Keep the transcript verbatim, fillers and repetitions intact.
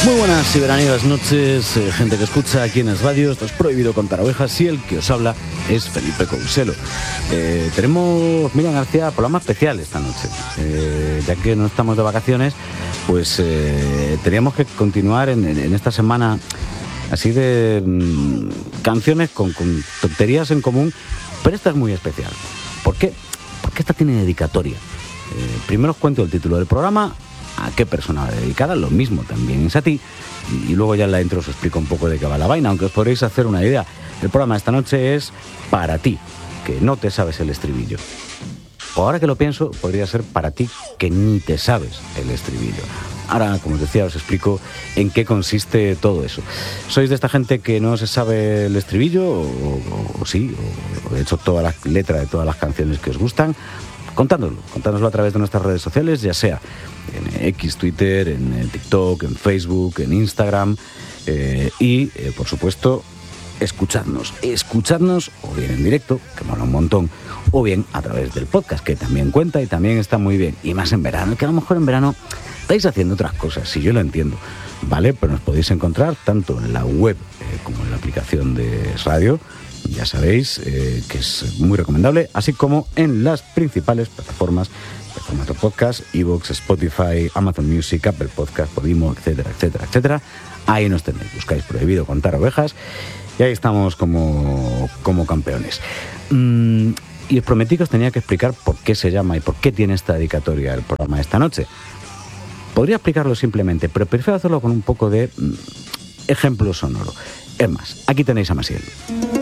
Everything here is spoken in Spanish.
Muy buenas y veraniegas noches, eh, gente que escucha aquí en Es Radio. Esto es Prohibido Contar Ovejas y el que os habla es Felipe Couselo. Eh, tenemos, Miriam García, programa especial esta noche. Eh, ya que no estamos de vacaciones, pues eh, teníamos que continuar en, en esta semana así de mmm, canciones con, con tonterías en común, pero esta es muy especial. ¿Por qué? Porque esta tiene dedicatoria. Eh, primero os cuento el título del programa, a qué persona va dedicada, lo mismo también es a ti, y luego ya en la intro os explico un poco de qué va la vaina, aunque os podréis hacer una idea. El programa de esta noche es para ti, que no te sabes el estribillo. O ahora que lo pienso, podría ser para ti que ni te sabes el estribillo. Ahora, como os decía, os explico en qué consiste todo eso. ¿Sois de esta gente que no se sabe el estribillo? O, o, o sí, o, o de hecho toda la letra de todas las canciones que os gustan. Contádnoslo, contádnoslo a través de nuestras redes sociales, ya sea en X, Twitter, en TikTok, en Facebook, en Instagram, eh, y, eh, por supuesto, escuchadnos. Escuchadnos o bien en directo, que mola un montón, o bien a través del podcast, que también cuenta y también está muy bien. Y más en verano, que a lo mejor en verano estáis haciendo otras cosas, si yo lo entiendo, ¿vale? Pero nos podéis encontrar tanto en la web eh, como en la aplicación de Radio. Ya sabéis eh, que es muy recomendable, así como en las principales plataformas de formato podcast, iVoox, Spotify, Amazon Music, Apple Podcast, Podimo, etcétera, etcétera, etcétera. Ahí nos tenéis, buscáis Prohibido Contar Ovejas y ahí estamos como, como campeones. Mm, y os prometí que os tenía que explicar por qué se llama y por qué tiene esta dedicatoria el programa de esta noche. Podría explicarlo simplemente, pero prefiero hacerlo con un poco de mm, ejemplo sonoro. Es más, aquí tenéis a Maciel.